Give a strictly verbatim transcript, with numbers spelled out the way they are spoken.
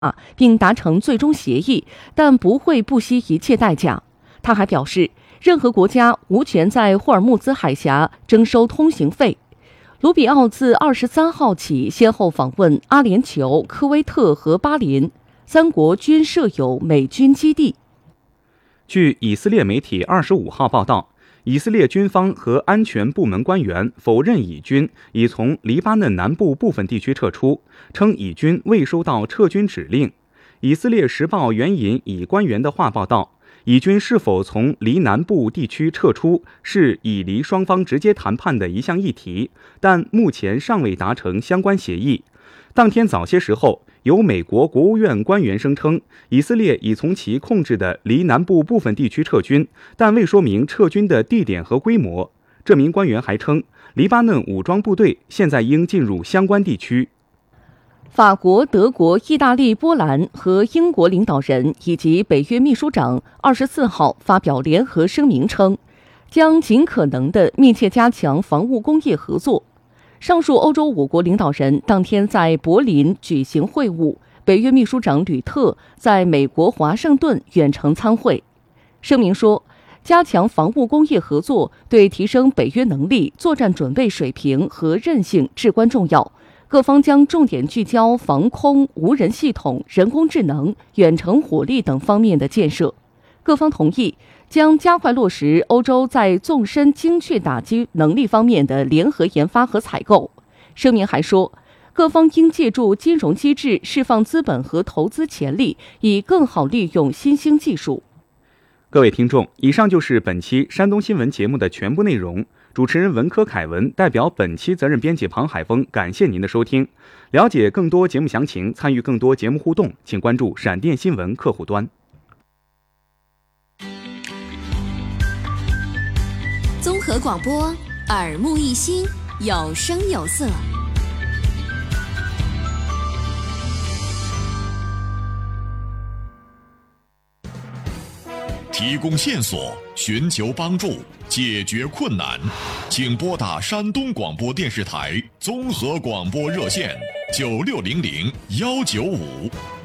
并达成最终协议，但不会不惜一切代价。他还表示，任何国家无权在霍尔木兹海峡征收通行费。卢比奥自二十三号起先后访问阿联酋、科威特和巴林，三国均设有美军基地。 据以色列媒体二十五号报道，以色列军方和安全部门官员否认以军已从黎巴嫩南部部分地区撤出，称以军未收到撤军指令。以色列时报援引以官员的话报道，以军是否从黎南部地区撤出是以黎双方直接谈判的一项议题，但目前尚未达成相关协议。当天早些时候，有美国国务院官员声称，以色列已从其控制的黎南部部分地区撤军，但未说明撤军的地点和规模。这名官员还称，黎巴嫩武装部队现在应进入相关地区。 法国、德国、意大利、波兰和英国领导人以及北约秘书长二十四号发表联合声明称，将尽可能地密切加强防务工业合作。上述欧洲五国领导人当天在柏林举行会晤，北约秘书长吕特在美国华盛顿远程参会。声明说，加强防务工业合作对提升北约能力、作战准备水平和韧性至关重要。各方将重点聚焦防空、无人系统、人工智能、远程火力等方面的建设。各方同意将加快落实欧洲在纵深精确打击能力方面的联合研发和采购。声明还说，各方应借助金融机制释放资本和投资潜力，以更好利用新兴技术。 各位听众，以上就是本期山东新闻节目的全部内容。主持人文科凯文代表本期责任编辑庞海峰，感谢您的收听。了解更多节目详情，参与更多节目互动，请关注闪电新闻客户端。 综合广播，耳目一新，有声有色。 提供线索，寻求帮助，解决困难，请拨打山东广播电视台综合广播热线九六零零幺九五。